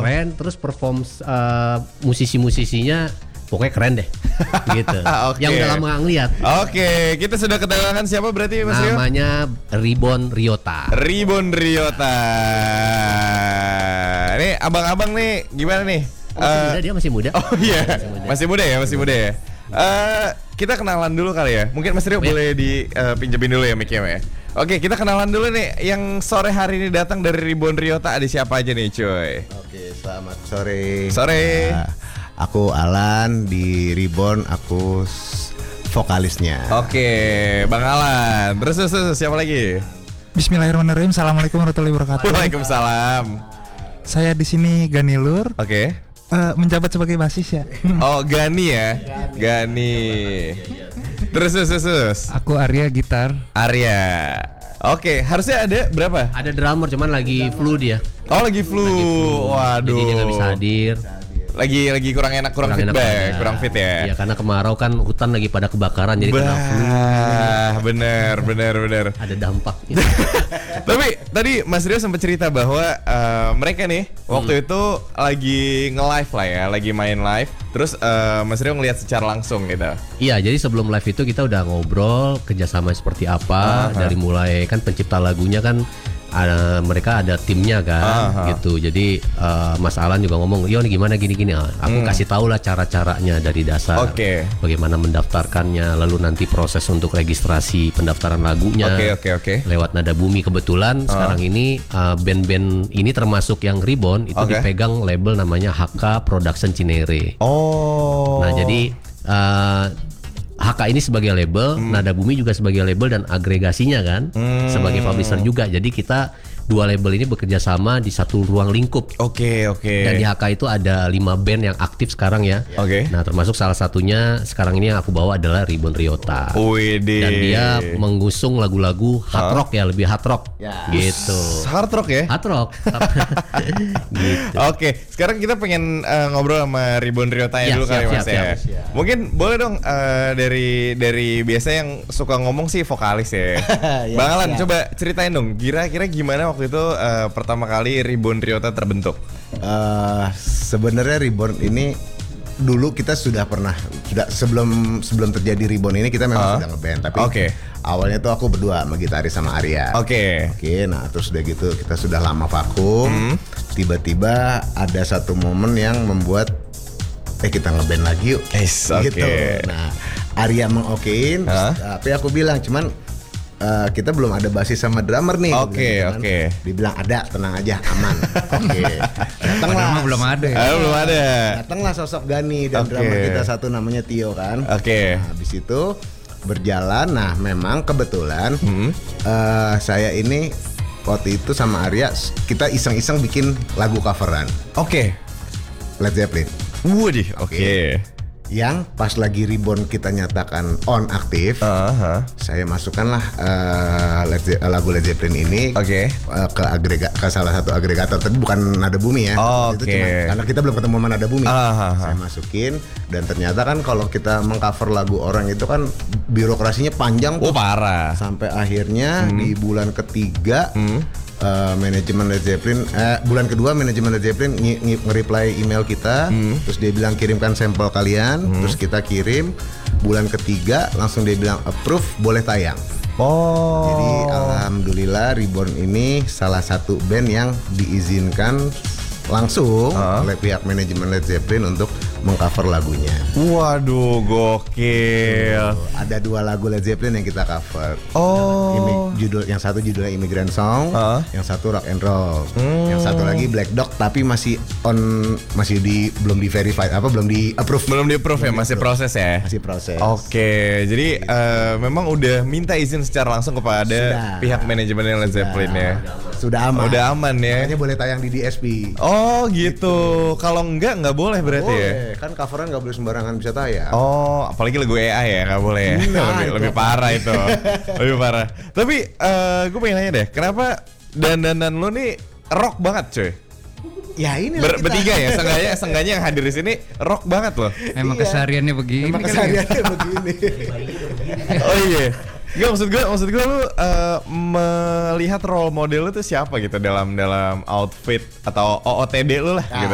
keren, terus perform musisi-musisinya pokoknya keren deh. Gitu. Okay. Yang udah lama nggak ngeliat. Oke, kita sudah kedatangan siapa berarti Mas Rio? Namanya Ribbon Ryota. Ribbon Ryota. Nih abang-abang nih gimana nih? Dia masih muda. Oh iya, masih muda ya. Kita kenalan dulu kali ya. Mungkin Mas Rio boleh dipinjemin dulu ya mic-nya ya. Oke, kita kenalan dulu nih. Yang sore hari ini datang dari Ribbon Ryota ada siapa aja nih, cuy? Oke, selamat sore. Sore. Aku Alan di Ribbon, aku vokalisnya. Oke, Bang Alan. Terus siapa lagi? Bismillahirrahmanirrahim. Assalamualaikum warahmatullahi wabarakatuh. Waalaikumsalam. Saya di sini Ganilur. Oke. Menjabat sebagai basis ya. Oh, Gani ya. Gani. Terus. Aku Arya gitar. Arya. Oke, harusnya ada berapa? Ada drummer cuman lagi flu dia. Oh, lagi flu. Waduh. Jadi dia nggak bisa hadir. Lagi kurang enak, kurang fit ya. Iya, karena kemarau kan hutan lagi pada kebakaran jadi kena flu. Bener. Ada dampak. Tapi tadi Mas Rio sempat cerita bahwa mereka nih waktu itu lagi nge-live lah ya, lagi main live. Terus Mas Rio ngelihat secara langsung gitu. Iya, jadi sebelum live itu kita udah ngobrol kerjasama seperti apa. Dari mulai kan pencipta lagunya kan mereka ada timnya kan gitu. Jadi Mas Alan juga ngomong, "Yo, ini gimana gini-gini." Aku kasih tahu lah cara-caranya dari dasar. Bagaimana mendaftarkannya, lalu nanti proses untuk registrasi pendaftaran lagunya. Oke. Lewat Nada Bumi kebetulan sekarang ini band-band ini termasuk yang Ribbon itu dipegang label namanya HK Production Cinere. Oh. Nah, jadi HK ini sebagai label, Nada Bumi juga sebagai label dan agregasinya kan sebagai publisher juga. Jadi kita dua label ini bekerja sama di satu ruang lingkup. Oke. Dan di HK itu ada 5 band yang aktif sekarang ya. Oke. Nah, termasuk salah satunya sekarang ini yang aku bawa adalah Ribbon Ryota. Dan dia mengusung lagu-lagu hard rock ya, lebih hard rock. Gitu. Hard rock ya? Hard rock. Gitu. Oke, sekarang kita pengen ngobrol sama Ribbon Ryota dulu kali Mas ya. Mungkin boleh dong dari biasa yang suka ngomong sih vokalis ya. Bang Alan coba ceritain dong, kira-kira gimana waktu itu pertama kali Ribbon Ryota terbentuk? Sebenarnya Ribbon ini dulu kita sudah sebelum terjadi Ribbon ini kita memang sudah ngeband, tapi awalnya tuh aku berdua sama gitaris sama Arya. Oke, nah terus udah gitu kita sudah lama vakum. Tiba-tiba ada satu momen yang membuat kita ngeband lagi yuk. Gitu. Nah, Arya mengokein, tapi aku bilang cuman kita belum ada basis sama drummer nih. Oke. Dibilang ada, tenang aja, aman. Datanglah. Belum ada. Belum ada. Datanglah sosok Gani dan drummer kita satu namanya Tio kan. Nah, habis itu berjalan. Nah, memang kebetulan saya ini waktu itu sama Arya kita iseng-iseng bikin lagu coveran. Led Zeppelin. Waduh, Yang pas lagi Ribbon kita nyatakan on aktif, saya masukkanlah lagu Led Zeppelin ini ke salah satu agregator, tapi bukan Nada Bumi ya. Itu cuma karena kita belum ketemu sama Nada Bumi. Saya masukin dan ternyata kan kalau kita mengcover lagu orang itu kan birokrasinya panjang tuh. Parah. Sampai akhirnya di bulan ketiga manajemen Led Zeppelin bulan kedua manajemen Led Zeppelin nge-reply email kita, terus dia bilang kirimkan sampel kalian, terus kita kirim. Bulan ketiga langsung dia bilang approve, boleh tayang. Jadi alhamdulillah Ribbon ini salah satu band yang diizinkan langsung oleh pihak manajemen Led Zeppelin untuk mengcover lagunya. Waduh, gokil. Ada 2 lagu Led Zeppelin yang kita cover. Yang satu judulnya Immigrant Song, yang satu Rock and Roll, yang satu lagi Black Dog tapi belum di verified belum di approve. Masih proses ya. Masih proses. Jadi memang udah minta izin secara langsung kepada pihak manajemen Led Zeppelin ya. Sudah aman. Udah aman ya. Makanya boleh tayang di DSP. Oh gitu. Kalau nggak boleh berarti ya. Kan coveran nggak boleh sembarangan bisa tayang. Apalagi lagu AI ya nggak boleh ya. Lebih parah itu. Lebih parah. Tapi gue pengen nanya deh, kenapa dandanan lo nih rock banget cuy? Ya ini bertiga ya, seenggaknya yang hadir di sini rock banget loh. Emang kesehariannya begini. Oh iya. Gak, maksud gue lu melihat role model lu tuh siapa gitu dalam outfit atau OOTD lu lah gitu.